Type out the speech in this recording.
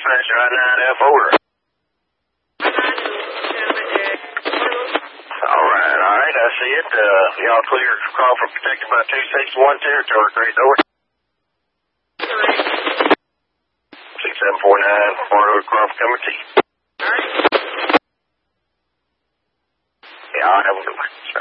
Dispatcher, I-9F, over. All right, I see it. Y'all clear Crawford protected by 261 territory, great over. 6749, Florida Crawford coming to you. Yeah, I'll have a good one.